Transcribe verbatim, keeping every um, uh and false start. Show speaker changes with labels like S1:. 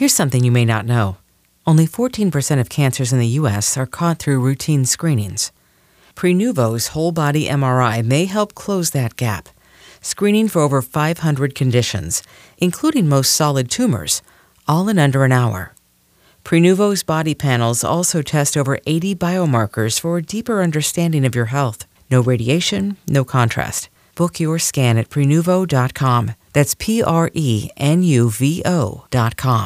S1: Here's something you may not know. Only fourteen percent of cancers in the U S are caught through routine screenings. Prenuvo's whole-body M R I may help close that gap, screening for over five hundred conditions, including most solid tumors, all in under an hour. Prenuvo's body panels also test over eighty biomarkers for a deeper understanding of your health. No radiation, no contrast. Book your scan at Prenuvo dot com. That's P R E N U V O dot com.